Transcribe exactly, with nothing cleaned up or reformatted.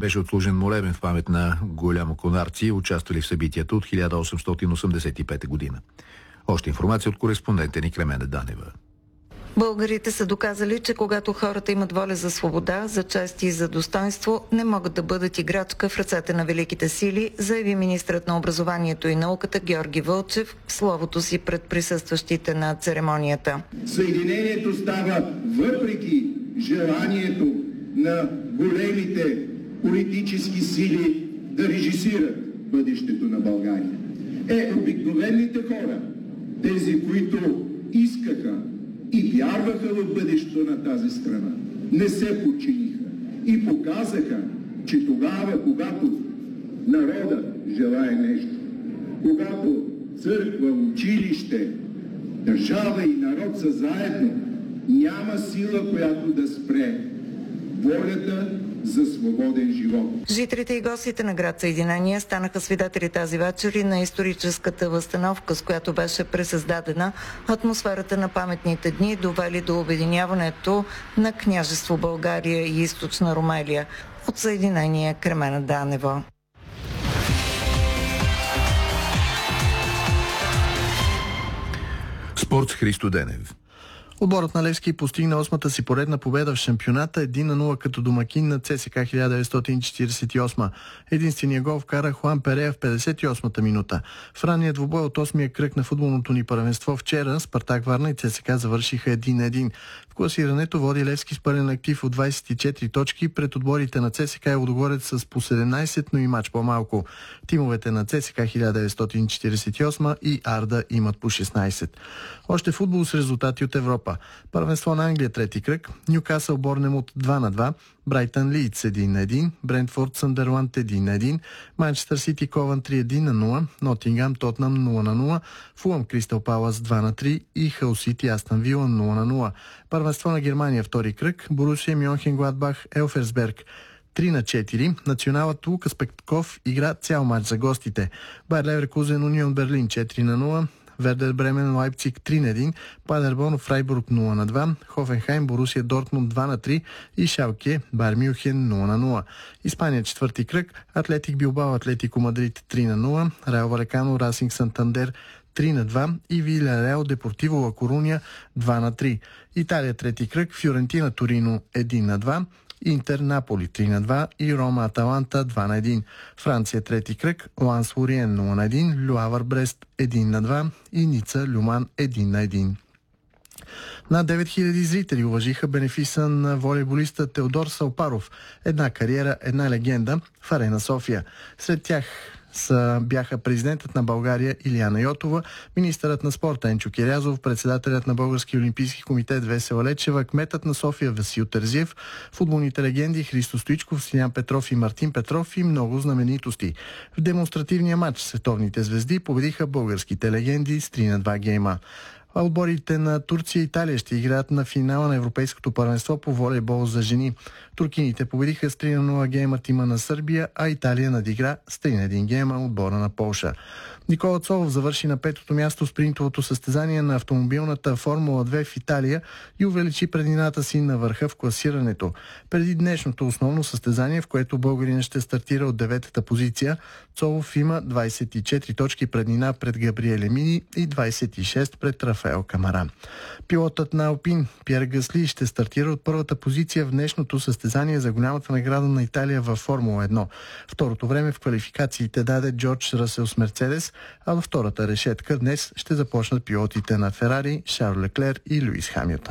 беше отслужен молебен в памет на голямоконарци, участвали в събитието от хиляда осемстотин осемдесет и пета година. Още информация от кореспондента ни Клемена Данева. Българите са доказали, че когато хората имат воля за свобода, за чест и за достоинство, не могат да бъдат играчка в ръцете на великите сили, заяви министрът на образованието и науката Георги Вълчев в словото си пред присъстващите на церемонията. Съединението става въпреки желанието на големите политически сили да режисират бъдещето на България. Е, обикновените хора, тези, които искаха и вярваха в бъдещето на тази страна, не се подчиниха и показаха, че тогава, когато народа желае нещо, когато църква, училище, държава и народ са заедно, няма сила, която да спре волята за свободен живот. Жителите и гостите на град Съединение станаха свидетели тази вечер и на историческата възстановка, с която беше пресъздадена атмосферата на паметните дни, довели до обединяването на княжество България и източна Румелия. От Съединение, Клемена Данева. Спорт с Христо Денев. Отборът на Левски постигна осмата си поредна победа в шампионата, един на нула като домакин на ЦСКА хиляда деветстотин четиридесет и осма. Единствения гол вкара Хуан Перея в петдесет и осмата минута. В ранния двубой от осмия кръг на футболното ни първенство вчера Спартак Варна и ЦСКА завършиха един на един. В класирането води Левски с пълен актив от двадесет и четири точки пред отборите на ЦСКА и Лудогорец с по седемнадесет, но и мач по-малко. Тимовете на ЦСКА хиляда деветстотин четиридесет и осма и Арда имат по шестнадесет. Още футбол с резултати от Европа. Първенство на Англия трети кръг, Нюкасъл Борнемут два на два, Брайтън Лийдс един на един, Брентфорд Съндърланд един на един, Манчестър Сити Ковантри един на нула, Нотингъм Тотнъм нула на нула, Фулъм Кристал Палас два на три и Хъл Сити Астън Вила нула на нула. Първенство на Германия втори кръг, Борусия Мюнхенгладбах Елферсберг три на четири, националът Лукас Петков игра цял матч за гостите. Байер Леверкузен Унион Берлин четири на нула, Вердер Бремен Лайпциг три на един, Падербон Фрайбург нула на два, Хофенхайм Борусия Дортмунд два на три и Шалке Байер Мюнхен нула на нула. Испания четвърти кръг, Атлетик Билбао Атлетико Мадрид три на нула, Райл Валекано Расинг Сантандер три на два и Вилярреал Депортиво Ла Коруня два на три. Италия трети кръг, Фиорентина Торино един на два, Интер Наполи три на два и Рома Аталанта два на един. Франция трети кръг, Ланс Лориен нула на един, Люавър Брест един на два и Ница Люман един на един. Над девет хиляди зрители уважиха бенефиса на волейболиста Теодор Салпаров. Една кариера, една легенда в Арена София. Сред тях са бяха президентът на България Илияна Йотова, министърът на спорта Енчо Кирязов, председателят на Българския олимпийски комитет Весела Лечева, кметът на София Васил Терзиев, футболните легенди Христо Стоичков, Синян Петров и Мартин Петров и много знаменитости. В демонстративния матч световните звезди победиха българските легенди с три на два гейма. Отборите на Турция и Италия ще играят на финала на Европейското първенство по волейбол за жени. Туркините победиха с три на нула гейма тима на Сърбия, а Италия надигра с три на един гейма отбора на Полша. Никола Цолов завърши на петото място в спринтовото състезание на автомобилната Формула две в Италия и увеличи преднината си на върха в класирането. Преди днешното основно състезание, в което българин ще стартира от деветата позиция, Цолов има двадесет и четири точки преднина пред Габриеле Мини и двадесет и шест пред Рафаел Камара. Пилотът на Алпин Пьер Гасли ще стартира от първата позиция в днешното състезание за голямата награда на Италия във Формула едно. Второто време в квалификациите даде Джордж Расел с Мерцедес, а във втората решетка днес ще започнат пилотите на Ферари, Шарл Леклер и Луис Хамилтън.